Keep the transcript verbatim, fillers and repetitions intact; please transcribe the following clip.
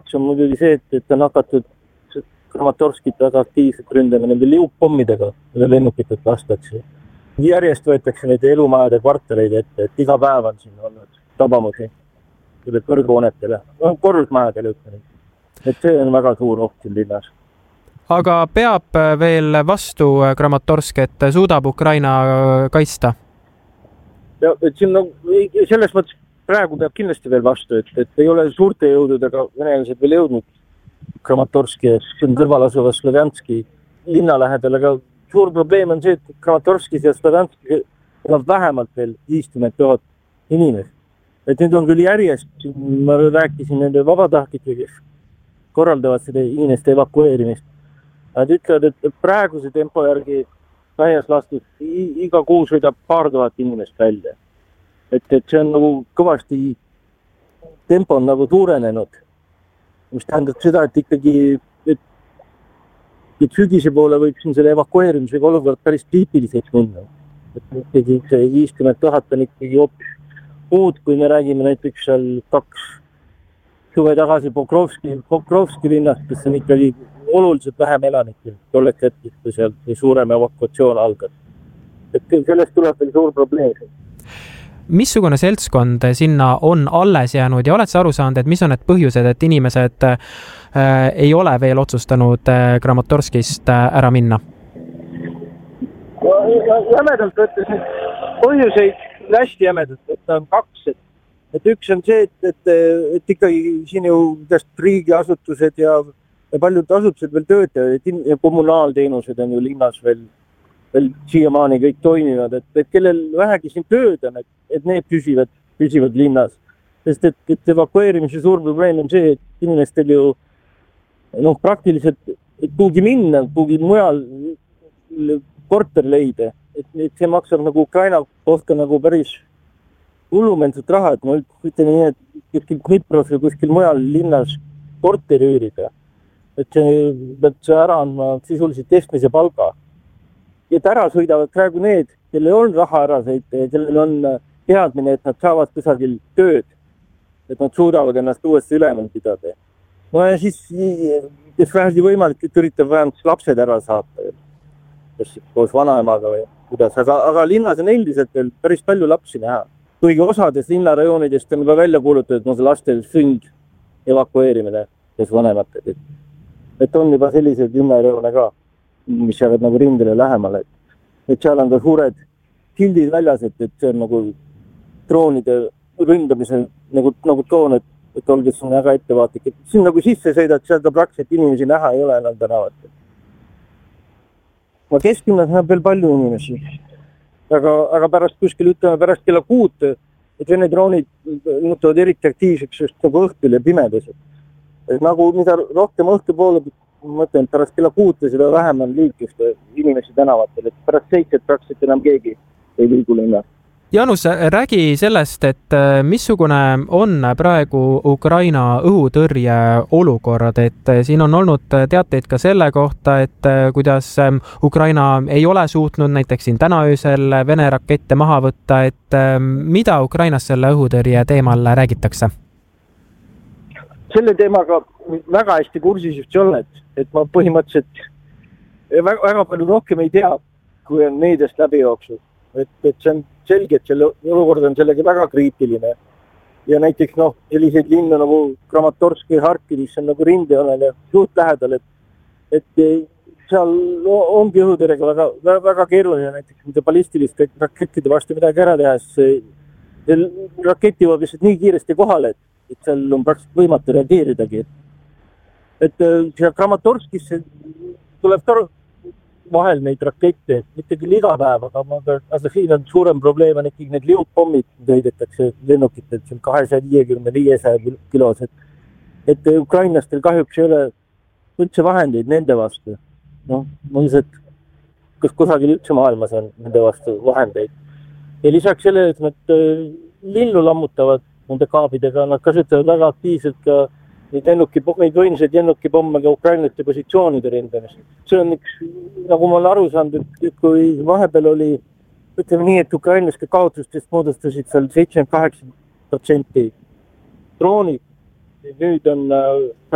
maks on muidugi see, et, et on hakatud Kramatorskit väga aktiivselt ründama nende liupommidega, mille lennukitelt lastakse. Järjest võetakse neid elumajade kvartaleid ette, et iga päev on siin olnud tabamusi üle kõrghoonetele, korrusmajadele ütlen. Et see on väga suur oht siin linnas. Aga peab veel vastu Kramatorsk, et suudab Ukraina kaitsta? Ja, et siin on, selles mõttes praegu peab kindlasti veel vastu, et, et ei ole suurte jõududega venelased veel jõudnud Kramatorski ja kõrval asuvas Slovjanski linna lähedal, aga suur probleem on see, et Kramatorskis ja Slovjanski elab vähemalt veel viiskümmend tuhat inimest. Et nüüd on küll järjest, ma rääkisin nende vabatahtlikega, kes korraldavad seda inimeste evakueerimist. Nad ütlevad, et praeguse tempo järgi vähias lastus iga kuus võidab paar tuhat inimest välja. Et, et see on nagu kõvasti, tempo on nagu suurenenud. Mis tähendab seda, et ikkagi et, et sügise poole võib siin selle evakueerimisega olukord päris tüüpiliseks minna. Et ikkagi see viiskümmend tuhat on ikkagi hoopis muud, kui me räägime näiteks seal kaks suve tagasi Pokrovski, Pokrovski linnast, kes on ikkagi oluliselt vähem elanikel tolleks hetkest, kui seal suurem evakuatsioon algas. Et sellest tuleb veel suur probleem. Missugune seltskond sinna on alles jäänud ja oled sa aru saanud, et mis on need põhjused, et inimesed äh, ei ole veel otsustanud äh, Kramatorskist äh, ära minna? Jämedalt võttes põhjuseid hästi jämedalt, et on kaks. Et, et üks on see, et, et, et ikkagi siin ju riigiasutused ja, ja paljud asutused veel töötavad ja kommunaalteenused on ju linnas veel veel siiamaani kõik toimivad, et, et kellel vähegi siin tööd on, et, et need püsivad, püsivad linnas. Sest et, et evakueerimise suur probleem on see, et inimestel ju noh, praktiliselt kuhugi minna, kuhugi mujal korter leida. Et, et see maksab nagu Ukraina kohta nagu päris hullumeelset raha, et ma ütlen nii, et kuskil Dnipros või kuskil mujal linnas korteri üürida. Et see peab see ära andma sisuliselt keskmise palga. Et ära sõidavad praegu need, kellel on raha ära sõita ja kellel on teadmine, et nad saavad kusagil tööd, et nad suudavad ennast uuesti ülemal pidada. No ja siis, kes vähegi võimalik, et üritab vähemalt lapsed ära saata, kas koos vanaemaga või kuidas, aga, aga linnas on endiselt veel päris palju lapsi näha. Kuigi osades linnarajoonidest on juba välja kuulutatud, et on lastel sünd evakueerimine, kes vanemad. Et, et on juba sellised linnarajoone ka, mis jäävad nagu rindele lähemale. Et seal on ka suured sildid väljas, et, et see on nagu droonide ründamise nagu, nagu droon, et, et olge siin väga ettevaatlik. Et siin nagu sisse sõidad, seal ka praktiliselt inimesi näha ei ole enam tänavat. Ma kesklinnas näeb veel palju inimesi. Aga, aga pärast kuskil ütleme, pärast kella kuut, et vene droonid muutuvad eriti aktiivseks just nagu õhtul ja pimedas. Et nagu mida rohkem õhtu poole, ma mõtlen, et pärast kella kuute seda vähem on liiklust inimesi tänavatel, et pärast seitset praktiliselt enam keegi ei liigu linna. Jaanus, räägi sellest, et missugune on praegu Ukraina õhutõrje olukord, et siin on olnud teateid ka selle kohta, et kuidas Ukraina ei ole suutnud näiteks siin täna öösel Vene rakette maha võtta, et mida Ukrainas selle õhutõrje teemal räägitakse? Selle teemaga väga hästi kursis just oled, et ma põhimõtteliselt väga, väga palju rohkem ei tea, kui on meediast läbi jooksul. Et, et see on selge, et selle olukord on sellega väga kriitiline. Ja näiteks noh, selliseid linnu nagu Kramatorski ja Harkivis on nagu rindejoonel ja suht lähedal, et, et seal ongi õhutõrjega väga, väga, väga keeruline näiteks mida ballistiliste rakettide vastu midagi ära teha, see rakett jõuab lihtsalt nii kiiresti kohale, et, et seal on praktiliselt võimatu reageeridagi. Et seal Kramatorskis tuleb tar- vahel neid rakette, mitte küll iga päev, aga, aga siin on suurem probleem on ikkagi need liupommid, mida heidetakse lennukitelt, see on kahesaja viiekümne viiesaja kilosed. Et ukrainlastel kahjuks ei ole üldse vahendeid nende vastu. Noh, mõnused, kas kusagil üldse maailmas on nende vastu vahendeid. Ja lisaks selle, et nad linnu lammutavad nende kaabidega, nad kasutavad väga aktiivselt ka neid lennukipomme, neid võimsaid lennukipomme ka ukrainlaste positsioonide rindamist. See on üks, nagu ma olen aru saanud, et kui vahepeal oli, ütleme nii, et ukrainlaste kaotustest moodustasid seal seitsekümmend kaheksa protsenti droonid, nüüd on